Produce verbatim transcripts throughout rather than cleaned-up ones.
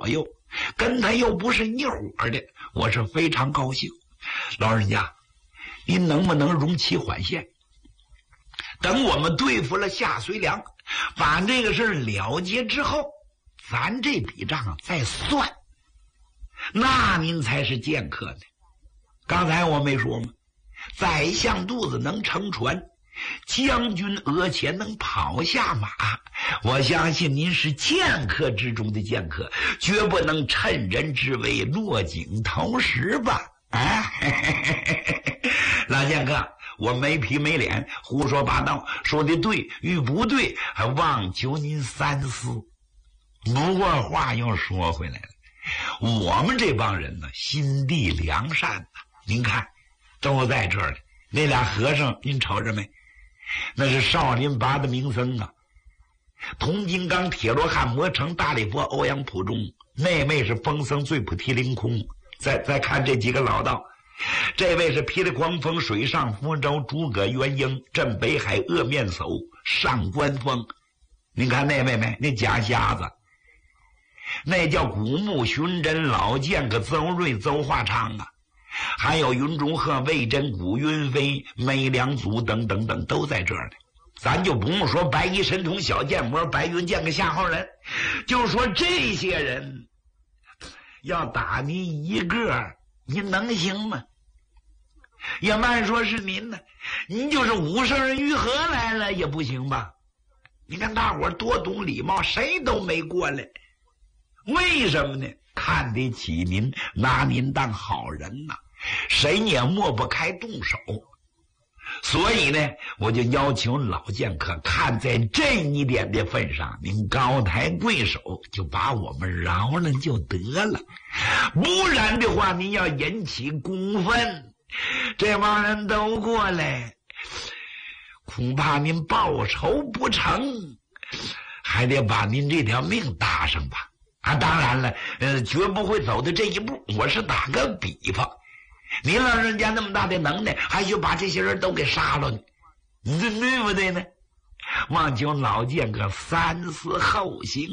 佑，跟他又不是一伙的，我是非常高兴。老人家，您能不能容其缓线？等我们对付了夏遂良，把这个事了结之后，咱这笔账再算，那您才是剑客呢。刚才我没说吗？宰相肚子能撑船，将军额前能跑下马，我相信您是剑客之中的剑客，绝不能趁人之危落井投石吧？啊，老剑客，我没皮没脸，胡说八道，说的对与不对，还望求您三思。不过话又说回来了，我们这帮人呢，心地良善呐，您看都在这儿呢。那俩和尚您瞅着没？那是少林拔的名僧啊，铜金刚、铁罗汉、魔城、大力佛、欧阳普中，那位是风僧醉普提凌空。再再看这几个老道，这位是霹雳狂风、水上福州、诸葛元英、镇北海、恶面叟、上官峰。您看那位没？那假瞎子，那叫古木寻真、老剑客邹瑞、邹化昌啊，还有云中鹤、魏真、古云飞、梅良祖等等等都在这儿呢。咱就不用说白衣神童、小剑魔、白云剑个夏号人，就说这些人要打您一个，您能行吗？也慢说是您呢，您就是武圣人于和来了也不行吧？你看大伙多懂礼貌，谁都没过来。为什么呢？看得起您，拿您当好人呐、啊，谁也抹不开动手。所以呢，我就要求老剑客看在这一点的份上，您高抬贵手，就把我们饶了就得了。不然的话，您要引起公愤，这帮人都过来，恐怕您报仇不成，还得把您这条命搭上吧。啊，当然了，呃，绝不会走到这一步。我是打个比方，您老人家那么大的能耐，还需把这些人都给杀了呢，对对不对呢？望求老剑客三思后行。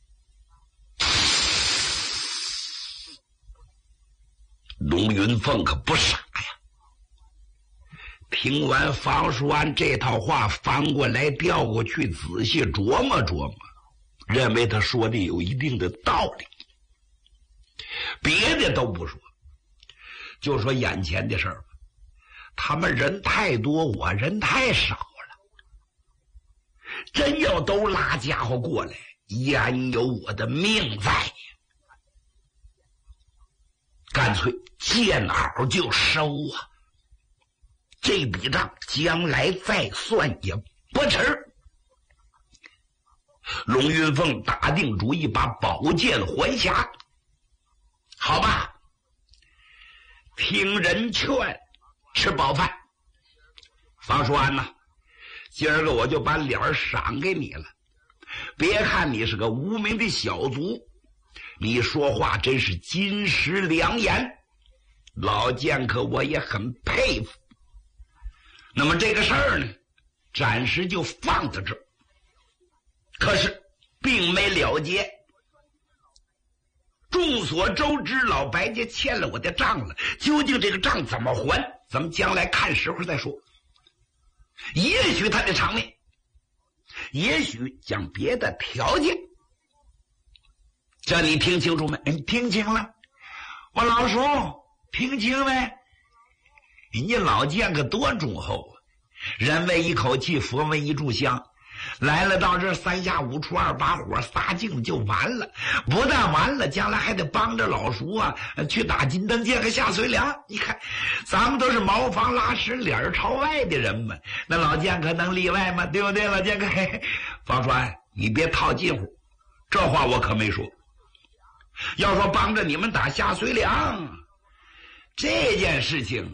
龙云凤可不傻呀，听完房叔安这套话，翻过来调过去，仔细琢磨琢磨，认为他说的有一定的道理。别的都不说，就说眼前的事儿吧，他们人太多，我人太少了，真要都拉家伙过来，焉有我的命在呀？干脆见好就收啊，这笔账将来再算也不迟。龙云凤打定主意把宝剑还匣，好吧，听人劝，吃饱饭。方叔安呐，今儿个我就把脸儿赏给你了。别看你是个无名的小卒，你说话真是金石良言，老剑客我也很佩服。那么这个事儿呢，暂时就放在这儿，可是并没了结。众所周知，老白家欠了我的账了，究竟这个账怎么还，咱们将来看时候再说。也许他的偿命，也许讲别的条件，这你听清楚没？你听清了？我老叔听清没？人家老剑可多忠厚啊，人为一口气，佛为一炷香，来了到这三下五除二把火撒净就完了。不但完了，将来还得帮着老叔啊去打金灯剑和下遂良。你看咱们都是茅房拉屎脸朝外的人嘛，那老剑客能例外吗？对不对？老剑客，嘿嘿，方川你别套近乎，这话我可没说。要说帮着你们打下遂良这件事情，